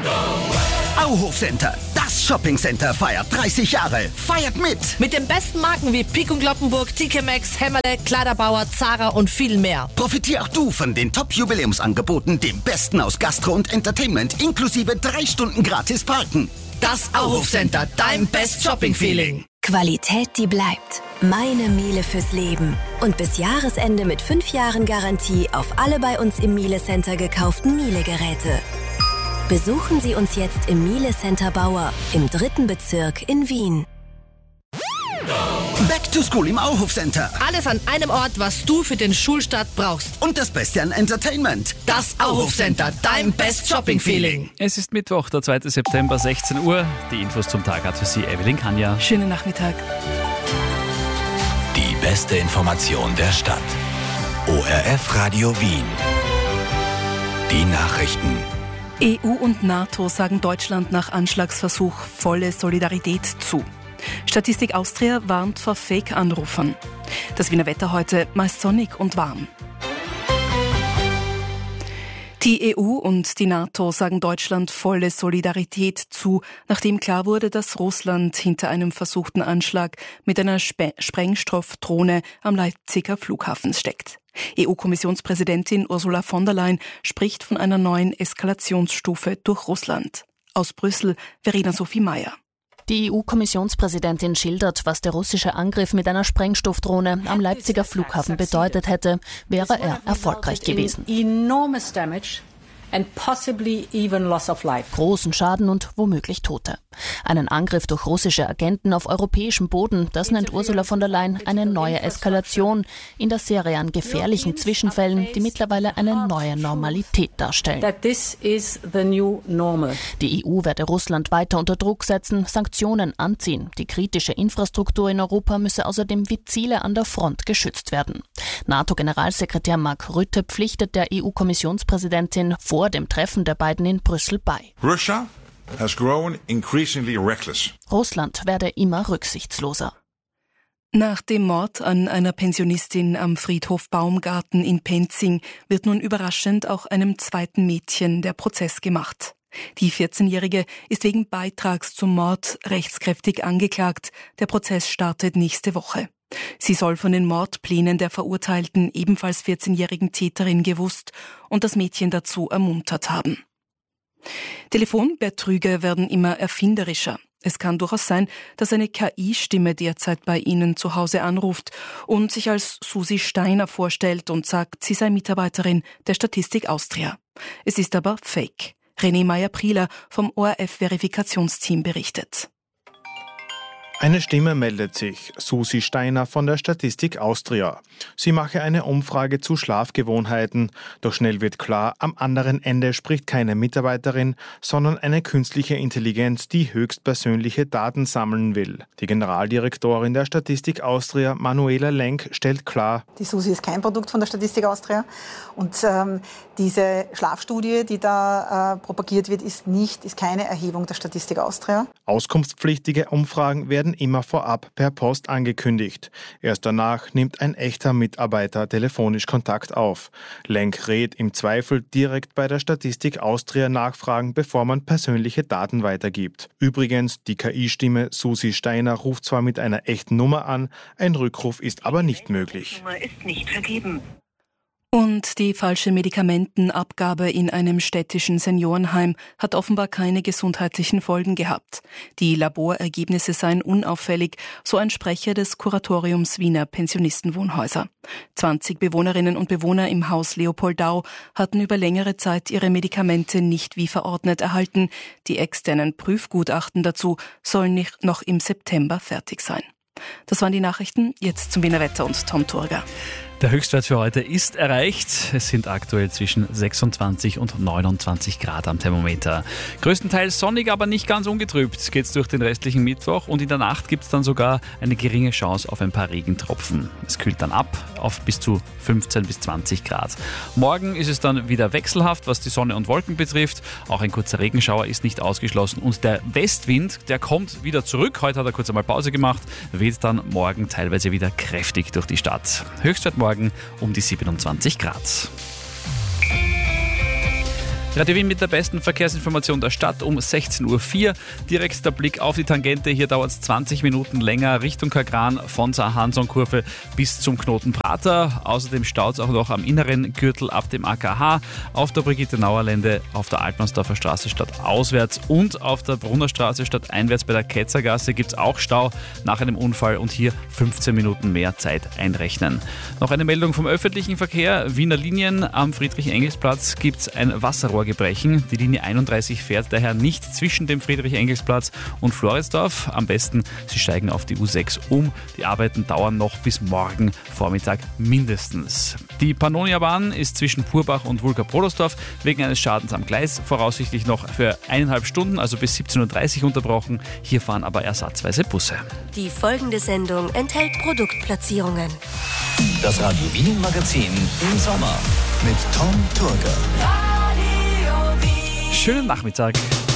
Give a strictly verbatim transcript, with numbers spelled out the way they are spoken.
Auhof Center, das Shoppingcenter feiert dreißig Jahre. Feiert mit! Mit den besten Marken wie Pik und Kloppenburg, T K Maxx, Hämmerle, Kleiderbauer, Zara und viel mehr. Profitier auch du von den Top-Jubiläumsangeboten, dem Besten aus Gastro und Entertainment, inklusive drei Stunden gratis Parken. Das Auhof Center, dein Best Shopping Feeling. Qualität, die bleibt. Meine Miele fürs Leben. Und bis Jahresende mit fünf Jahren Garantie auf alle bei uns im Miele Center gekauften Miele-Geräte. Besuchen Sie uns jetzt im Miele Center Bauer im dritten Bezirk in Wien. Back to School im Auhof Center. Alles an einem Ort, was du für den Schulstart brauchst. Und das Beste an Entertainment. Das Auhof Center, dein Best Shopping Feeling. Es ist Mittwoch, der zweite September, sechzehn Uhr. Die Infos zum Tag hat für Sie Evelyn Kanja. Schönen Nachmittag. Die beste Information der Stadt. O R F Radio Wien. Die Nachrichten. E U und NATO sagen Deutschland nach Anschlagsversuch volle Solidarität zu. Statistik Austria warnt vor Fake-Anrufern. Das Wiener Wetter heute meist sonnig und warm. Die E U und die NATO sagen Deutschland volle Solidarität zu, nachdem klar wurde, dass Russland hinter einem versuchten Anschlag mit einer Spe- Sprengstoffdrohne am Leipziger Flughafen steckt. E U-Kommissionspräsidentin Ursula von der Leyen spricht von einer neuen Eskalationsstufe durch Russland. Aus Brüssel, Verena Sophie Mayer. Die E U-Kommissionspräsidentin schildert, was der russische Angriff mit einer Sprengstoffdrohne am Leipziger Flughafen bedeutet hätte, wäre er erfolgreich gewesen. And possibly even loss of life. Großen Schaden und womöglich Tote. Einen Angriff durch russische Agenten auf europäischem Boden, das nennt Ursula von der Leyen eine neue Eskalation in der Serie an gefährlichen Zwischenfällen, die mittlerweile eine neue Normalität darstellen. That this is the new normal. Die E U werde Russland weiter unter Druck setzen, Sanktionen anziehen. Die kritische Infrastruktur in Europa müsse außerdem wie Ziele an der Front geschützt werden. NATO-Generalsekretär Mark Rutte pflichtet der E U-Kommissionspräsidentin vor vor dem Treffen der beiden in Brüssel bei. Russia has grown increasingly reckless. Russland werde immer rücksichtsloser. Nach dem Mord an einer Pensionistin am Friedhof Baumgarten in Penzing wird nun überraschend auch einem zweiten Mädchen der Prozess gemacht. Die vierzehnjährige ist wegen Beitrags zum Mord rechtskräftig angeklagt. Der Prozess startet nächste Woche. Sie soll von den Mordplänen der verurteilten, ebenfalls vierzehnjährigen Täterin gewusst und das Mädchen dazu ermuntert haben. Telefonbetrüger werden immer erfinderischer. Es kann durchaus sein, dass eine K I-Stimme derzeit bei Ihnen zu Hause anruft und sich als Susi Steiner vorstellt und sagt, sie sei Mitarbeiterin der Statistik Austria. Es ist aber Fake. René Meyer-Prieler vom O R F-Verifikationsteam berichtet. Eine Stimme meldet sich, Susi Steiner von der Statistik Austria. Sie mache eine Umfrage zu Schlafgewohnheiten. Doch schnell wird klar, am anderen Ende spricht keine Mitarbeiterin, sondern eine künstliche Intelligenz, die höchstpersönliche Daten sammeln will. Die Generaldirektorin der Statistik Austria, Manuela Lenk, stellt klar: Die Susi ist kein Produkt von der Statistik Austria. Und ähm, diese Schlafstudie, die da äh, propagiert wird, ist nicht, ist keine Erhebung der Statistik Austria. Auskunftspflichtige Umfragen werden immer vorab per Post angekündigt. Erst danach nimmt ein echter Mitarbeiter telefonisch Kontakt auf. Lenk rät im Zweifel direkt bei der Statistik Austria nachfragen, bevor man persönliche Daten weitergibt. Übrigens, die K I-Stimme Susi Steiner ruft zwar mit einer echten Nummer an, ein Rückruf ist aber nicht möglich. Nummer ist nicht vergeben. Und die falsche Medikamentenabgabe in einem städtischen Seniorenheim hat offenbar keine gesundheitlichen Folgen gehabt. Die Laborergebnisse seien unauffällig, so ein Sprecher des Kuratoriums Wiener Pensionistenwohnhäuser. zwanzig Bewohnerinnen und Bewohner im Haus Leopoldau hatten über längere Zeit ihre Medikamente nicht wie verordnet erhalten. Die externen Prüfgutachten dazu sollen nicht noch im September fertig sein. Das waren die Nachrichten. Jetzt zum Wiener Wetter und Tom Turger. Der Höchstwert für heute ist erreicht. Es sind aktuell zwischen sechsundzwanzig und neunundzwanzig Grad am Thermometer. Größtenteils sonnig, aber nicht ganz ungetrübt geht's durch den restlichen Mittwoch und in der Nacht gibt's dann sogar eine geringe Chance auf ein paar Regentropfen. Es kühlt dann ab auf bis zu fünfzehn bis zwanzig Grad. Morgen ist es dann wieder wechselhaft, was die Sonne und Wolken betrifft. Auch ein kurzer Regenschauer ist nicht ausgeschlossen und der Westwind, der kommt wieder zurück. Heute hat er kurz einmal Pause gemacht, weht dann morgen teilweise wieder kräftig durch die Stadt. Höchstwert morgen um die siebenundzwanzig Grad. Radio Wien mit der besten Verkehrsinformation der Stadt um sechzehn Uhr vier. Direkt der Blick auf die Tangente. Hier dauert es zwanzig Minuten länger Richtung Kagran von Saar-Hanson-Kurve bis zum Knoten Prater. Außerdem staut es auch noch am inneren Gürtel ab dem A K H, auf der Brigitte-Nauer-Lände, auf der Altmannsdorfer Straße statt auswärts und auf der Brunnerstraße statt einwärts bei der Ketzergasse gibt es auch Stau nach einem Unfall und hier fünfzehn Minuten mehr Zeit einrechnen. Noch eine Meldung vom öffentlichen Verkehr. Wiener Linien am Friedrich-Engels-Platz gibt es ein Wasserrohrgebrechen. Die Linie einunddreißig fährt daher nicht zwischen dem Friedrich-Engels-Platz und Floridsdorf. Am besten, Sie steigen auf die U sechs um. Die Arbeiten dauern noch bis morgen Vormittag mindestens. Die Pannonia-Bahn ist zwischen Purbach und Wulka-Prolosdorf wegen eines Schadens am Gleis voraussichtlich noch für eineinhalb Stunden, also bis siebzehn Uhr dreißig unterbrochen. Hier fahren aber ersatzweise Busse. Die folgende Sendung enthält Produktplatzierungen. Das Radio Wien Magazin im Sommer mit Tom Turger. Schönen Nachmittag.